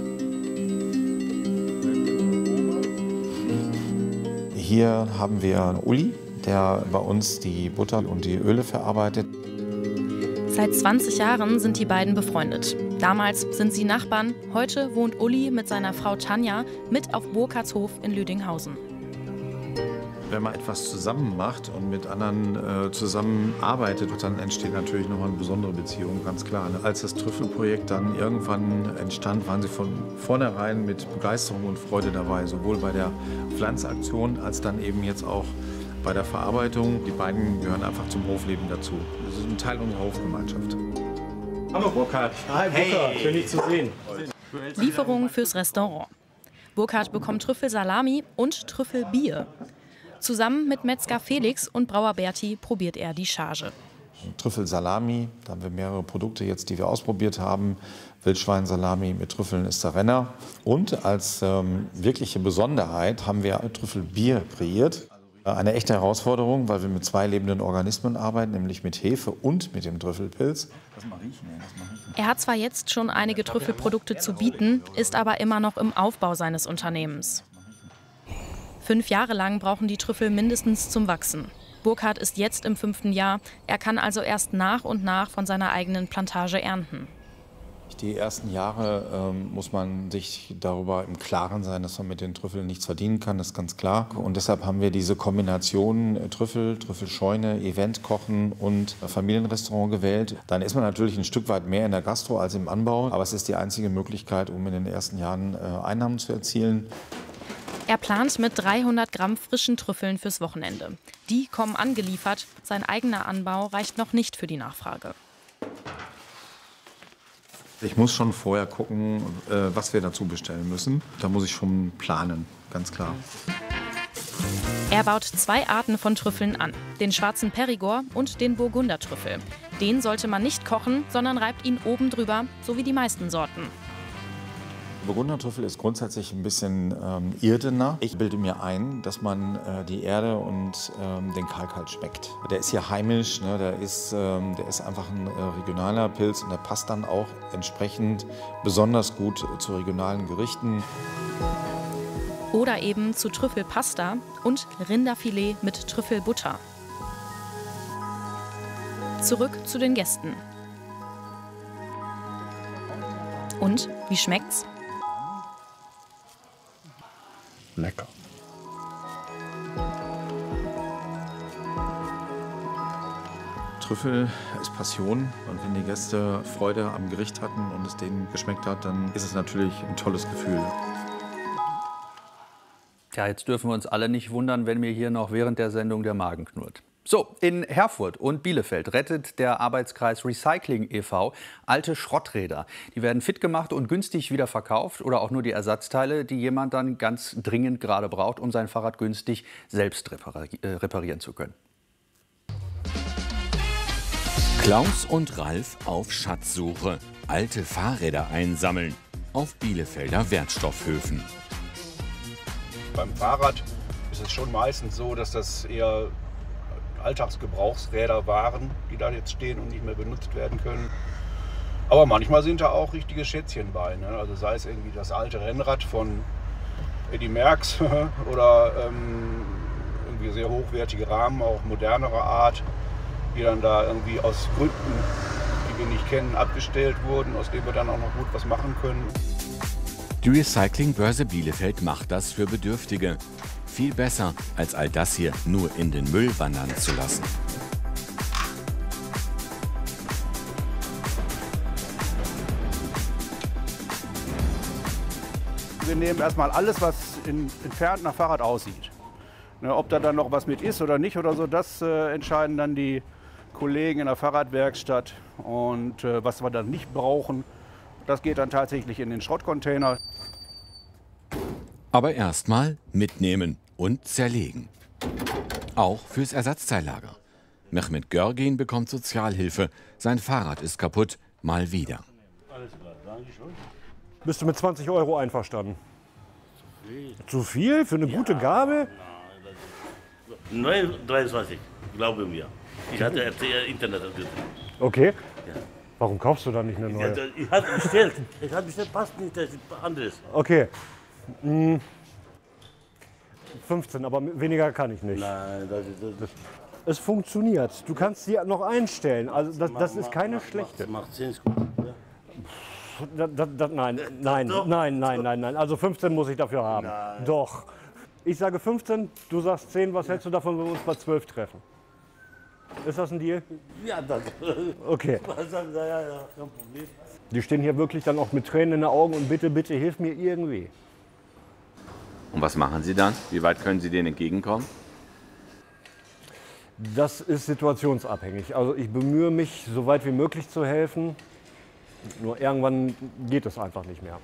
Hier haben wir Uli, der bei uns die Butter und die Öle verarbeitet. Seit 20 Jahren sind die beiden befreundet. Damals sind sie Nachbarn, heute wohnt Uli mit seiner Frau Tanja mit auf Burkhardts Hof in Lüdinghausen. Wenn man etwas zusammen macht und mit anderen zusammenarbeitet, dann entsteht natürlich nochmal eine besondere Beziehung, ganz klar. Als das Trüffelprojekt dann irgendwann entstand, waren sie von vornherein mit Begeisterung und Freude dabei, sowohl bei der Pflanzaktion als dann eben jetzt auch bei der Verarbeitung. Die beiden gehören einfach zum Hofleben dazu. Das ist ein Teil unserer Hofgemeinschaft. Hallo Burkhardt. Hi Burkhardt, schön dich zu sehen. Lieferung fürs Restaurant. Burkhardt bekommt Trüffelsalami und Trüffelbier. Zusammen mit Metzger Felix und Brauer Berti probiert er die Charge. Trüffelsalami, da haben wir mehrere Produkte jetzt, die wir ausprobiert haben. Wildschweinsalami mit Trüffeln ist der Renner. Und als wirkliche Besonderheit haben wir Trüffelbier kreiert. Eine echte Herausforderung, weil wir mit 2 lebenden Organismen arbeiten, nämlich mit Hefe und mit dem Trüffelpilz. Er hat zwar jetzt schon einige Trüffelprodukte zu bieten, ist aber immer noch im Aufbau seines Unternehmens. 5 Jahre lang brauchen die Trüffel mindestens zum Wachsen. Burkhardt ist jetzt im 5. Jahr, er kann also erst nach und nach von seiner eigenen Plantage ernten. Die ersten Jahre muss man sich darüber im Klaren sein, dass man mit den Trüffeln nichts verdienen kann, das ist ganz klar. Und deshalb haben wir diese Kombination Trüffel, Trüffelscheune, Eventkochen und Familienrestaurant gewählt. Dann ist man natürlich ein Stück weit mehr in der Gastro als im Anbau, aber es ist die einzige Möglichkeit, um in den ersten Jahren Einnahmen zu erzielen. Er plant mit 300 Gramm frischen Trüffeln fürs Wochenende. Die kommen angeliefert, sein eigener Anbau reicht noch nicht für die Nachfrage. Ich muss schon vorher gucken, was wir dazu bestellen müssen. Da muss ich schon planen, ganz klar. Er baut 2 Arten von Trüffeln an, den schwarzen Perigord und den Burgundertrüffel. Den sollte man nicht kochen, sondern reibt ihn oben drüber, so wie die meisten Sorten. Burgundertrüffel ist grundsätzlich ein bisschen irdener. Ich bilde mir ein, dass man die Erde und den Kalk halt schmeckt. Der ist hier heimisch, ne? Der ist einfach ein regionaler Pilz und der passt dann auch entsprechend besonders gut zu regionalen Gerichten. Oder eben zu Trüffelpasta und Rinderfilet mit Trüffelbutter. Zurück zu den Gästen. Und, wie schmeckt's? Lecker. Trüffel ist Passion und wenn die Gäste Freude am Gericht hatten und es denen geschmeckt hat, dann ist es natürlich ein tolles Gefühl. Tja, jetzt dürfen wir uns alle nicht wundern, wenn mir hier noch während der Sendung der Magen knurrt. So, in Herford und Bielefeld rettet der Arbeitskreis Recycling e.V. alte Schrotträder. Die werden fit gemacht und günstig wieder verkauft oder auch nur die Ersatzteile, die jemand dann ganz dringend gerade braucht, um sein Fahrrad günstig selbst reparieren zu können. Klaus und Ralf auf Schatzsuche. Alte Fahrräder einsammeln auf Bielefelder Wertstoffhöfen. Beim Fahrrad ist es schon meistens so, dass das eher Alltagsgebrauchsräder waren, die da jetzt stehen und nicht mehr benutzt werden können. Aber manchmal sind da auch richtige Schätzchen bei. Ne? Also sei es irgendwie das alte Rennrad von Eddy Merckx oder irgendwie sehr hochwertige Rahmen, auch modernerer Art, die dann da irgendwie aus Gründen, die wir nicht kennen, abgestellt wurden, aus denen wir dann auch noch gut was machen können. Die Recyclingbörse Bielefeld macht das für Bedürftige. Viel besser, als all das hier nur in den Müll wandern zu lassen. Wir nehmen erstmal alles, was entfernt nach Fahrrad aussieht. Ne, ob da dann noch was mit ist oder nicht oder so, das entscheiden dann die Kollegen in der Fahrradwerkstatt. Und was wir dann nicht brauchen, das geht dann tatsächlich in den Schrottcontainer. Aber erstmal mitnehmen und zerlegen. Auch fürs Ersatzteillager. Mehmet Görgin bekommt Sozialhilfe. Sein Fahrrad ist kaputt, mal wieder. Bist du mit 20 € einverstanden? Zu viel für eine gute Gabe? 23, glaube mir. Ich hatte Internet gesehen. Okay. Ja. Warum kaufst du dann nicht eine neue? Ich habe bestellt. Ich habe bestellt, passt nicht, das ist anderes. Okay. 15, aber weniger kann ich nicht. Nein, das es funktioniert. Du kannst sie noch einstellen. Also das ist keine schlechte. Macht 10 Sekunden. Nein. Also 15 muss ich dafür haben. Nein. Doch. Ich sage 15, du sagst 10. Was hältst du davon, wenn wir uns bei 12 treffen? Ist das ein Deal? Ja, danke. Okay. Ja, kein Problem. Die stehen hier wirklich dann auch mit Tränen in den Augen und bitte, bitte, hilf mir irgendwie. Und was machen Sie dann? Wie weit können Sie denen entgegenkommen? Das ist situationsabhängig. Also ich bemühe mich, so weit wie möglich zu helfen. Nur irgendwann geht es einfach nicht mehr.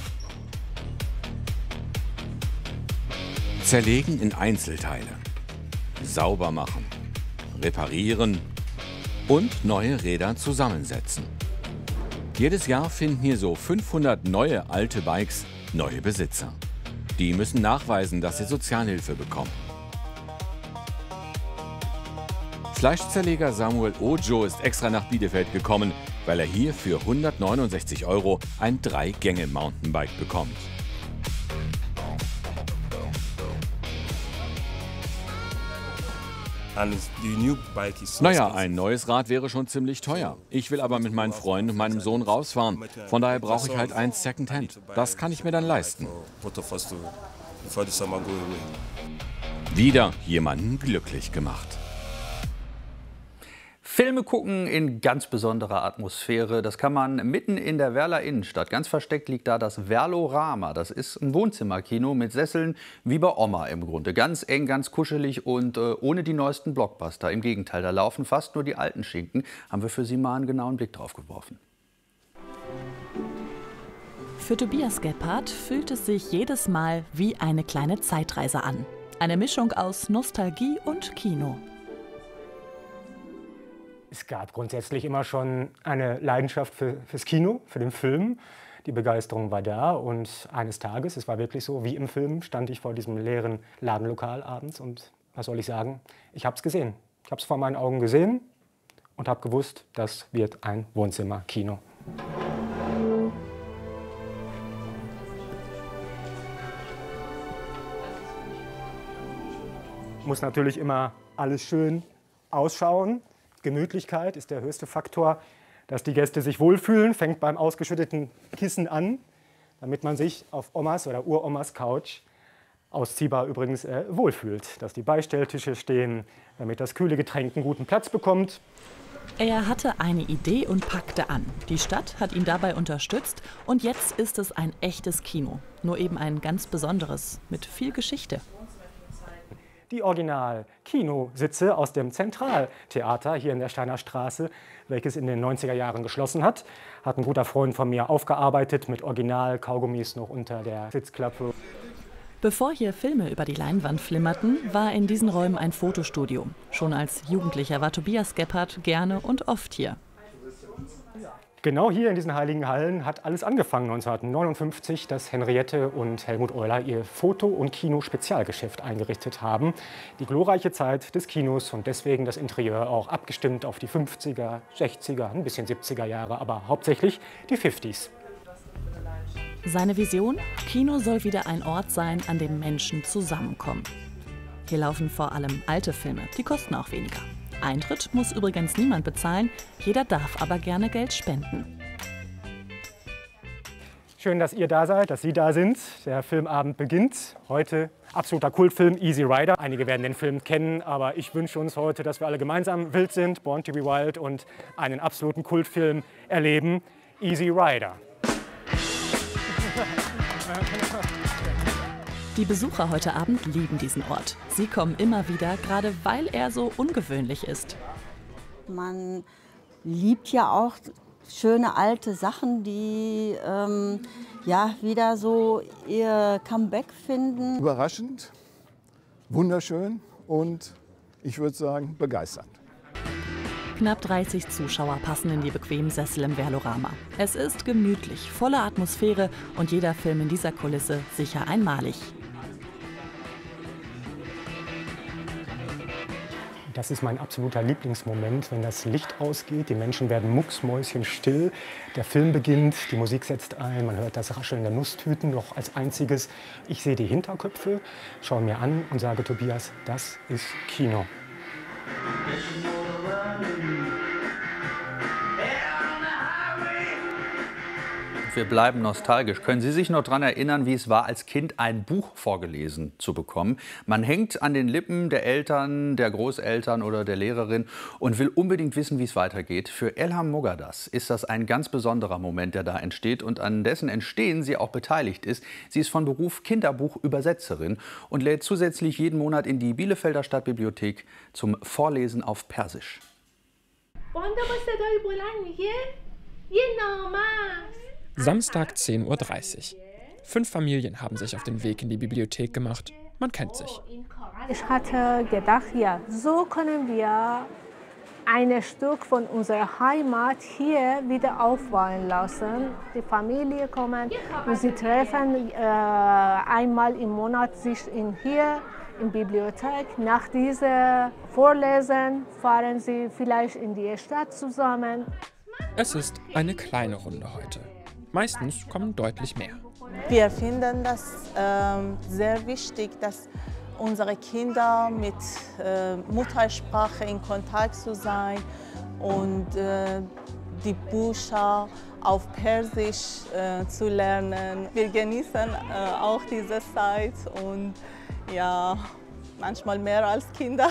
Zerlegen in Einzelteile. Sauber machen. Reparieren. Und neue Räder zusammensetzen. Jedes Jahr finden hier so 500 neue alte Bikes neue Besitzer. Die müssen nachweisen, dass sie Sozialhilfe bekommen. Fleischzerleger Samuel Ojo ist extra nach Bielefeld gekommen, weil er hier für 169 € ein 3-Gänge-Mountainbike bekommt. Naja, ein neues Rad wäre schon ziemlich teuer. Ich will aber mit meinen Freunden und meinem Sohn rausfahren. Von daher brauche ich halt eins Secondhand. Das kann ich mir dann leisten. Wieder jemanden glücklich gemacht. Filme gucken in ganz besonderer Atmosphäre. Das kann man mitten in der Werler Innenstadt. Ganz versteckt liegt da das Verlorama. Das ist ein Wohnzimmerkino mit Sesseln wie bei Oma im Grunde. Ganz eng, ganz kuschelig und ohne die neuesten Blockbuster. Im Gegenteil, da laufen fast nur die alten Schinken. Haben wir für Sie mal einen genauen Blick drauf geworfen. Für Tobias Gebhardt fühlt es sich jedes Mal wie eine kleine Zeitreise an. Eine Mischung aus Nostalgie und Kino. Es gab grundsätzlich immer schon eine Leidenschaft fürs Kino, für den Film. Die Begeisterung war da und eines Tages, es war wirklich so, wie im Film, stand ich vor diesem leeren Ladenlokal abends und was soll ich sagen, ich habe es gesehen. Ich habe es vor meinen Augen gesehen und habe gewusst, das wird ein Wohnzimmerkino. Muss natürlich immer alles schön ausschauen. Gemütlichkeit ist der höchste Faktor, dass die Gäste sich wohlfühlen, fängt beim ausgeschütteten Kissen an, damit man sich auf Omas oder Uromas Couch, ausziehbar übrigens, wohlfühlt. Dass die Beistelltische stehen, damit das kühle Getränk einen guten Platz bekommt. Er hatte eine Idee und packte an. Die Stadt hat ihn dabei unterstützt und jetzt ist es ein echtes Kino. Nur eben ein ganz besonderes, mit viel Geschichte. Die Original-Kinositze aus dem Zentraltheater hier in der Steiner Straße, welches in den 90er Jahren geschlossen hat ein guter Freund von mir aufgearbeitet mit Original-Kaugummis noch unter der Sitzklappe. Bevor hier Filme über die Leinwand flimmerten, war in diesen Räumen ein Fotostudio. Schon als Jugendlicher war Tobias Gebhardt gerne und oft hier. Genau hier in diesen heiligen Hallen hat alles angefangen 1959, dass Henriette und Helmut Euler ihr Foto- und Kino-Spezialgeschäft eingerichtet haben. Die glorreiche Zeit des Kinos und deswegen das Interieur auch abgestimmt auf die 50er, 60er, ein bisschen 70er Jahre, aber hauptsächlich die 50s. Seine Vision? Kino soll wieder ein Ort sein, an dem Menschen zusammenkommen. Hier laufen vor allem alte Filme, die kosten auch weniger. Eintritt muss übrigens niemand bezahlen, jeder darf aber gerne Geld spenden. Schön, dass ihr da seid, dass Sie da sind. Der Filmabend beginnt. Heute absoluter Kultfilm Easy Rider. Einige werden den Film kennen, aber ich wünsche uns heute, dass wir alle gemeinsam wild sind, Born to be Wild und einen absoluten Kultfilm erleben, Easy Rider. Die Besucher heute Abend lieben diesen Ort. Sie kommen immer wieder, gerade weil er so ungewöhnlich ist. Man liebt ja auch schöne alte Sachen, die ja, wieder so ihr Comeback finden. Überraschend, wunderschön und ich würde sagen begeisternd. Knapp 30 Zuschauer passen in die bequemen Sessel im Verlorama. Es ist gemütlich, voller Atmosphäre und jeder Film in dieser Kulisse sicher einmalig. Das ist mein absoluter Lieblingsmoment, wenn das Licht ausgeht, die Menschen werden mucksmäuschenstill, der Film beginnt, die Musik setzt ein, man hört das Rascheln der Nusstüten noch als einziges. Ich sehe die Hinterköpfe, schaue mir an und sage, Tobias, das ist Kino. Wir bleiben nostalgisch. Können Sie sich noch daran erinnern, wie es war, als Kind ein Buch vorgelesen zu bekommen? Man hängt an den Lippen der Eltern, der Großeltern oder der Lehrerin und will unbedingt wissen, wie es weitergeht. Für Elham Mogaddas ist das ein ganz besonderer Moment, der da entsteht und an dessen Entstehen sie auch beteiligt ist. Sie ist von Beruf Kinderbuchübersetzerin und lädt zusätzlich jeden Monat in die Bielefelder Stadtbibliothek zum Vorlesen auf Persisch. Samstag 10:30 Uhr. 5 Familien haben sich auf den Weg in die Bibliothek gemacht. Man kennt sich. Ich hatte gedacht, ja, so können wir ein Stück von unserer Heimat hier wieder aufbauen lassen. Die Familie kommen und sie treffen einmal im Monat sich hier in der Bibliothek. Nach diesem Vorlesen fahren sie vielleicht in die Stadt zusammen. Es ist eine kleine Runde heute. Meistens kommen deutlich mehr. Wir finden das sehr wichtig, dass unsere Kinder mit Muttersprache in Kontakt zu sein und die Bücher auf Persisch zu lernen. Wir genießen auch diese Zeit und ja, manchmal mehr als Kinder.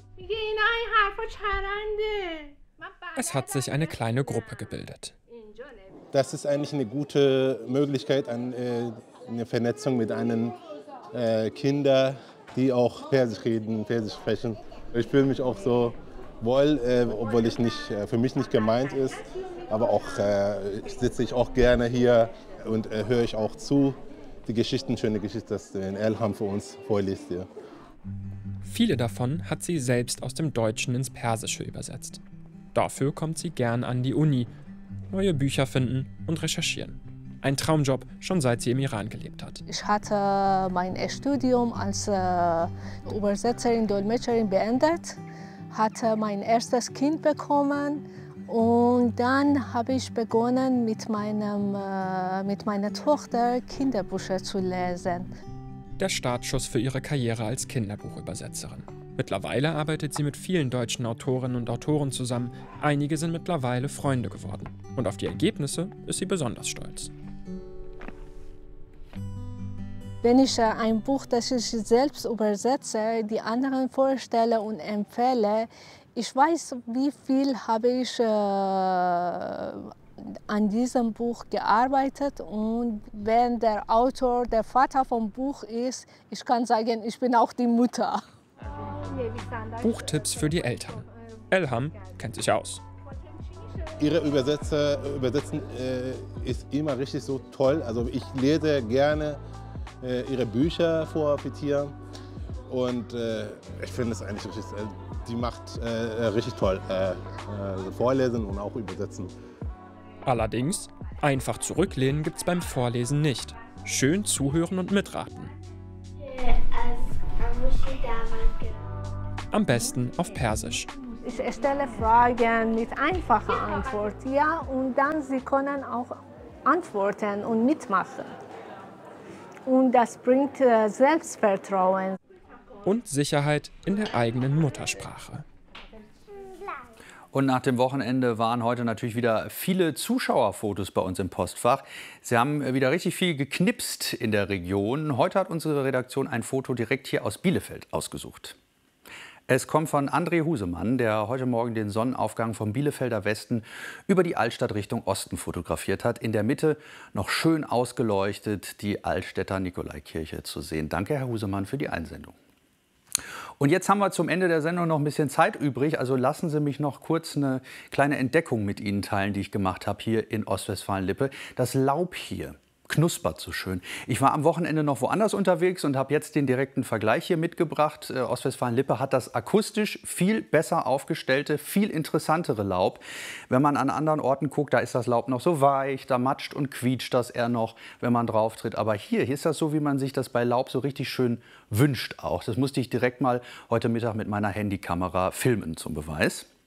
Es hat sich eine kleine Gruppe gebildet. Das ist eigentlich eine gute Möglichkeit, eine Vernetzung mit anderen Kindern, die auch Persisch reden, Persisch sprechen. Ich fühle mich auch so wohl, obwohl ich nicht, für mich nicht gemeint ist. Aber auch sitze ich auch gerne hier und höre ich auch zu. Die Geschichten, schöne Geschichten, das den Elham für uns vorliest hier. Viele davon hat sie selbst aus dem Deutschen ins Persische übersetzt. Dafür kommt sie gern an die Uni, neue Bücher finden und recherchieren. Ein Traumjob, schon seit sie im Iran gelebt hat. Ich hatte mein Studium als Übersetzerin, Dolmetscherin beendet, hatte mein erstes Kind bekommen und dann habe ich begonnen, mit meiner Tochter Kinderbücher zu lesen. Der Startschuss für ihre Karriere als Kinderbuchübersetzerin. Mittlerweile arbeitet sie mit vielen deutschen Autorinnen und Autoren zusammen. Einige sind mittlerweile Freunde geworden. Und auf die Ergebnisse ist sie besonders stolz. Wenn ich ein Buch, das ich selbst übersetze, die anderen vorstelle und empfehle, ich weiß, wie viel habe ich an diesem Buch gearbeitet. Und wenn der Autor der Vater vom Buch ist, ich kann sagen, ich bin auch die Mutter. Buchtipps für die Eltern. Elham kennt sich aus. Ihre Übersetzen ist immer richtig so toll. Also ich lese gerne ihre Bücher vor Petir. Und ich finde es eigentlich richtig, die macht richtig toll, vorlesen und auch übersetzen. Allerdings, einfach zurücklehnen gibt's beim Vorlesen nicht. Schön zuhören und mitraten. Am besten auf Persisch. Ich stelle Fragen mit einfacher Antwort, ja, und dann sie können auch antworten und mitmachen. Und das bringt Selbstvertrauen. Und Sicherheit in der eigenen Muttersprache. Und nach dem Wochenende waren heute natürlich wieder viele Zuschauerfotos bei uns im Postfach. Sie haben wieder richtig viel geknipst in der Region. Heute hat unsere Redaktion ein Foto direkt hier aus Bielefeld ausgesucht. Es kommt von André Husemann, der heute Morgen den Sonnenaufgang vom Bielefelder Westen über die Altstadt Richtung Osten fotografiert hat. In der Mitte noch schön ausgeleuchtet die Altstädter Nikolaikirche zu sehen. Danke, Herr Husemann, für die Einsendung. Und jetzt haben wir zum Ende der Sendung noch ein bisschen Zeit übrig. Also lassen Sie mich noch kurz eine kleine Entdeckung mit Ihnen teilen, die ich gemacht habe hier in Ostwestfalen-Lippe. Das Laub hier knuspert so schön. Ich war am Wochenende noch woanders unterwegs und habe jetzt den direkten Vergleich hier mitgebracht. Ostwestfalen-Lippe hat das akustisch viel besser aufgestellte, viel interessantere Laub. Wenn man an anderen Orten guckt, da ist das Laub noch so weich, da matscht und quietscht das eher noch, wenn man drauf tritt. Aber hier ist das so, wie man sich das bei Laub so richtig schön wünscht auch. Das musste ich direkt mal heute Mittag mit meiner Handykamera filmen zum Beweis.